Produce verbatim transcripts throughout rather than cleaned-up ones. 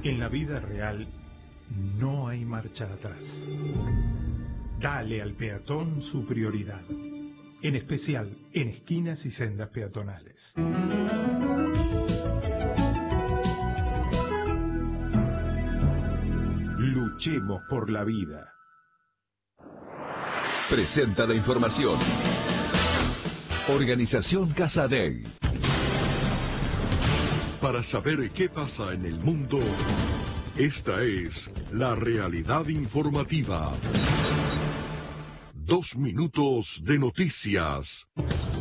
En la vida real no hay marcha atrás. Dale al peatón su prioridad, en especial en esquinas y sendas peatonales. Luchemos por la vida. Presenta la información. Organización Casa Dei. Para saber qué pasa en el mundo, esta es la realidad informativa. Dos minutos de noticias.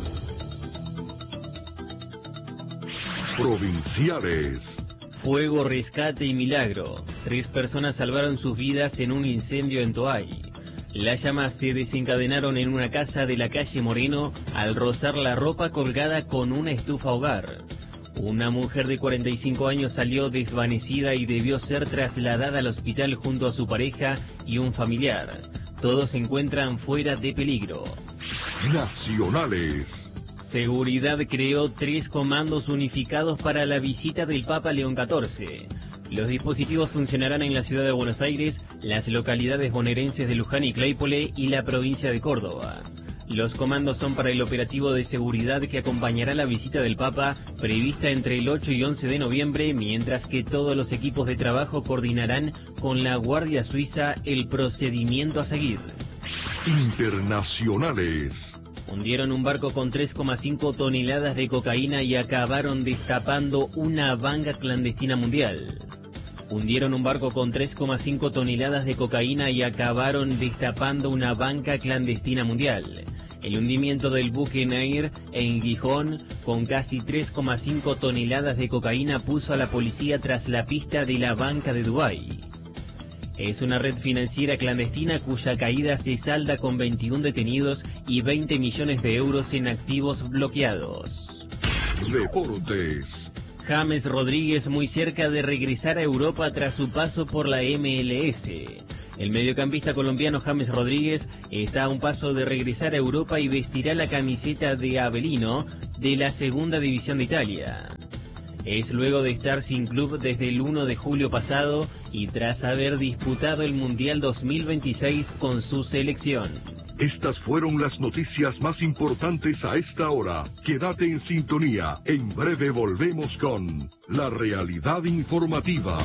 Provinciales. Fuego, rescate y milagro. Tres personas salvaron sus vidas en un incendio en Toay. Las llamas se desencadenaron en una casa de la calle Moreno al rozar la ropa colgada con una estufa hogar. Una mujer de cuarenta y cinco años salió desvanecida y debió ser trasladada al hospital junto a su pareja y un familiar. Todos se encuentran fuera de peligro. Nacionales. Seguridad creó tres comandos unificados para la visita del Papa León catorce. Los dispositivos funcionarán en la ciudad de Buenos Aires, las localidades bonaerenses de Luján y Claypole y la provincia de Córdoba. Los comandos son para el operativo de seguridad que acompañará la visita del Papa, prevista entre el ocho y once de noviembre, mientras que todos los equipos de trabajo coordinarán con la Guardia Suiza el procedimiento a seguir. Internacionales. Hundieron un barco con tres coma cinco toneladas de cocaína y acabaron destapando una banca clandestina mundial. Hundieron un barco con tres coma cinco toneladas de cocaína y acabaron destapando una banca clandestina mundial. El hundimiento del buque Nair en Gijón, con casi tres coma cinco toneladas de cocaína, puso a la policía tras la pista de la banca de Dubái. Es una red financiera clandestina cuya caída se salda con veintiún detenidos y veinte millones de euros en activos bloqueados. Deportes. James Rodríguez muy cerca de regresar a Europa tras su paso por la M L S. El mediocampista colombiano James Rodríguez está a un paso de regresar a Europa y vestirá la camiseta de Avellino de la Segunda División de Italia. Es luego de estar sin club desde el uno de julio pasado y tras haber disputado el Mundial dos mil veintiséis con su selección. Estas fueron las noticias más importantes a esta hora. Quédate en sintonía. En breve volvemos con la realidad informativa.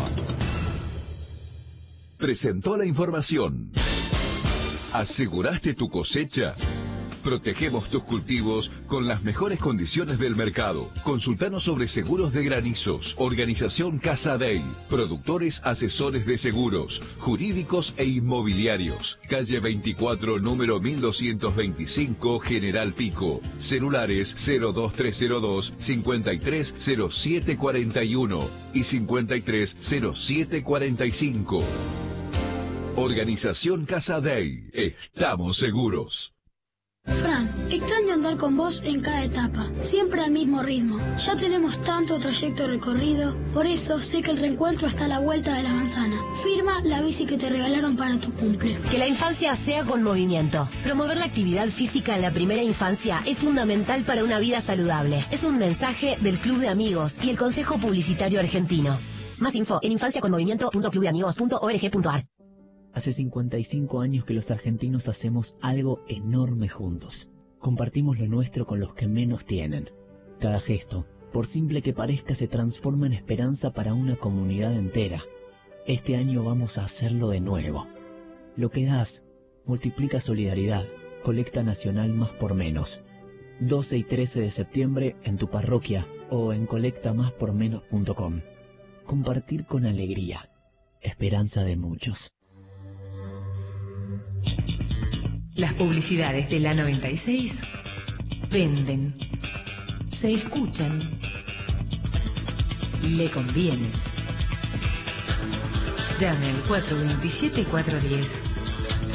Presentó la información. ¿Aseguraste tu cosecha? Protegemos tus cultivos con las mejores condiciones del mercado. Consultanos sobre seguros de granizos. Organización Casa Dei. Productores asesores de seguros, jurídicos e inmobiliarios. Calle veinticuatro, número mil doscientos veinticinco, General Pico. Celulares cero dos tres cero dos, cincuenta y tres cero siete cuarenta y uno y cincuenta y tres cero siete cuarenta y cinco. Organización Casa Dei. Estamos seguros. Fran, extraño andar con vos en cada etapa, siempre al mismo ritmo. Ya tenemos tanto trayecto recorrido, por eso sé que el reencuentro está a la vuelta de la manzana. Firma la bici que te regalaron para tu cumple. Que la infancia sea con movimiento. Promover la actividad física en la primera infancia es fundamental para una vida saludable. Es un mensaje del Club de Amigos y el Consejo Publicitario Argentino. Más info en infancia con movimiento punto club de amigos punto org punto ar. Hace cincuenta y cinco años que los argentinos hacemos algo enorme juntos. Compartimos lo nuestro con los que menos tienen. Cada gesto, por simple que parezca, se transforma en esperanza para una comunidad entera. Este año vamos a hacerlo de nuevo. Lo que das multiplica solidaridad. Colecta Nacional Más por Menos. doce y trece de septiembre en tu parroquia o en colecta más por menos punto com. Compartir con alegría. Esperanza de muchos. Las publicidades de la noventa y seis venden, se escuchan, le conviene. Llame al cuatro veintisiete cuatrocientos diez.